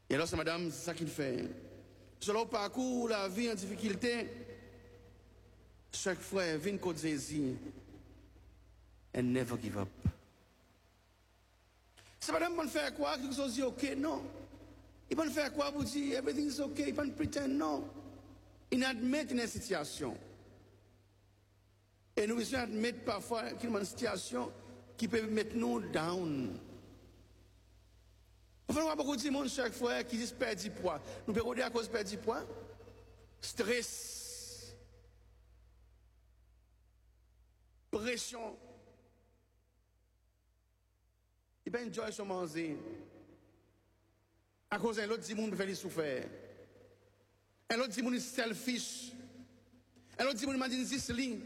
Et alors, c'est madame, c'est ça qu'il fait. Selon le parcours, la vie en difficulté, chaque fois, vient côté Jésus. And never give up. C'est madame, on fait quoi? Quelque chose dit ok, non. Il peut faire quoi pour dire everything is ok? Il peut prétendre non. Il admet une situation. Et nous devons admettre parfois qu'il y a une situation qui peut mettre nous down. Enfin, on a beaucoup de monde chaque fois qui disent perdre du poids. Nous pouvons dire à cause de perdre du poids? Stress. Pression. Il peut enjoy son manger. À cause d'un autre monde peut faire souffrir. Un autre monde est selfish. Un autre monde m'a dit Zisli.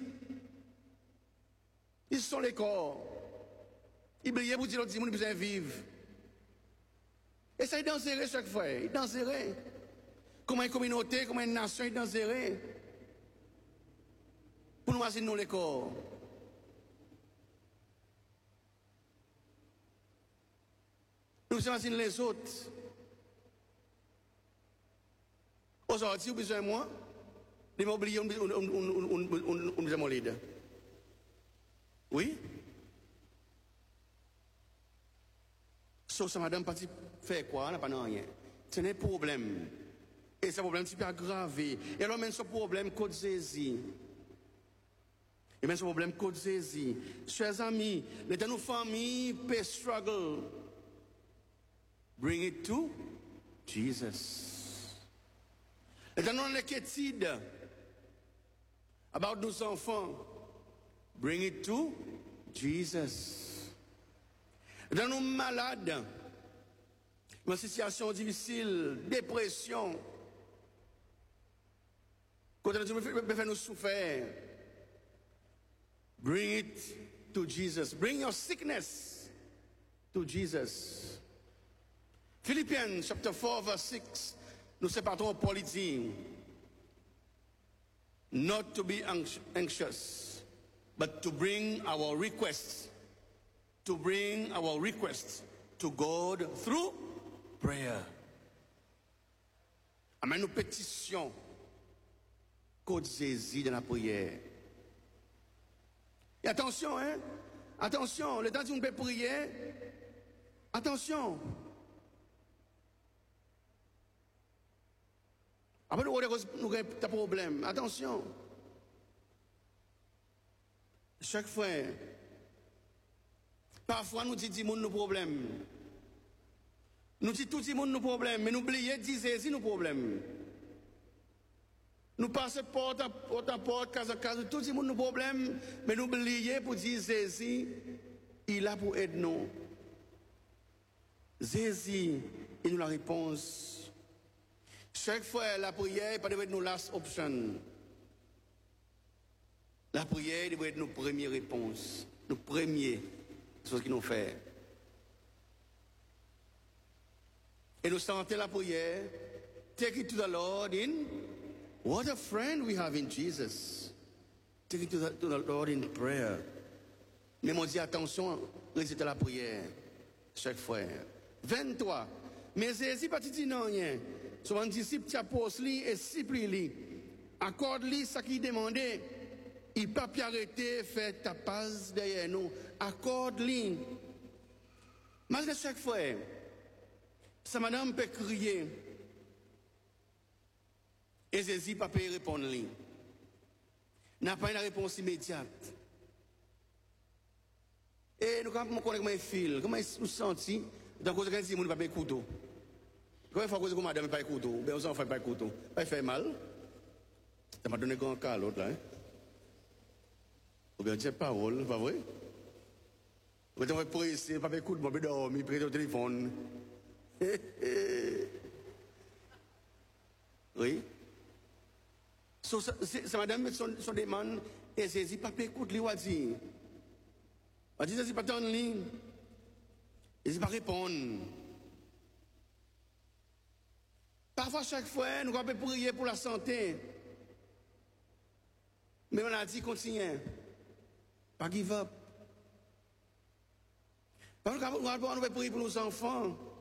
Ils sont les corps. Ils brillent pour dire l'autre monde besoin de vivre. Et ça, il danserait chaque fois. Il danserait. Comme une communauté, comme une nation, il danserait. Pour nous assigner nous les corps. Nous sommes assigner les autres. Aujourd'hui, vous avez besoin de moi. Les mots oubliés, on besoin de mon leader. Oui? Sauf que madame parti faire quoi? On n'a pas rien. C'est un problème. Et ce problème, c'est aggravé. Et alors, même ce problème, code Jésus. Et même ce problème, code Jésus. Chers amis, les dans nos familles peut struggle. Bring it to Jesus. Et dans nos inquiétudes about nos enfants, bring it to Jesus. Dans nos malades, dans une situation difficile, dépression, quand nous peut nous souffrir, bring it to Jesus. Bring your sickness to Jesus. Philippians chapter 4 verse 6, nous séparons Paul dit, not to be anxious, but to bring our requests to God through prayer. Amen, nos pétitions côté Jésus dans la prière. Et attention, hein, attention, le temps où on peut prier, attention. Après, nous avons des problèmes. Attention. Chaque fois, parfois nous disons nos problèmes. Nous disons tout le monde nos problèmes, mais nous oublions de dire nos problèmes. Nous passons porte à porte, case à case, tout le monde nos problèmes, mais nous oublions pour dire Jésus, il est là pour aider nous. Jésus, il nous la réponse. Chaque fois, la prière pas devrait être nos last option. La prière devrait être nos premières réponses, nos premières choses qui nous fait. Et nous sentons la prière. Take it to the Lord in. What a friend we have in Jesus. Take it to the Lord in prayer. Mais on dit attention, réciter la prière. Chaque fois. 23. Mais Jésus pas dit non rien. Son disciple t'appose lui et supplie lui. Accorde-lui ce qu'il demandait. Il ne peut pas arrêter, faire ta passe derrière nous. Accorde-lui. Malgré chaque fois, sa madame peut crier. Et Jésus ne peut pas répondre lui. N'a pas une réponse immédiate. Et nous connaissons comment il file, comment il nous sentit. Dans cause de quelqu'un qui ne peut pas couteau. Quand il faut que madame pas couteau, ben aux enfants pas couteau, pas fait mal. Ça m'a donné grand cas l'autre là. Ou bien c'est parole, pas vrai? Vous êtes pressé, pas écoute, moi, dormir, près au téléphone. Oui. C'est madame met son demande et Jésus pas écoute lui va dire. Va dire Jésus pas en ligne. Jésus pas répondre. Parfois, chaque fois, nous avons prier pour la santé. Mais on a dit continue. Pas give up. Parfois, nous avons prier pour nos enfants.